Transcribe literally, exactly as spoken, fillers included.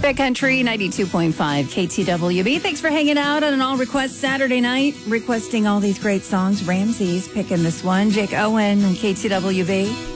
Big Country ninety-two point five K T W B. Thanks for hanging out on an all request Saturday night, requesting all these great songs. Ramsey's picking this one. Jake Owen and K T W B.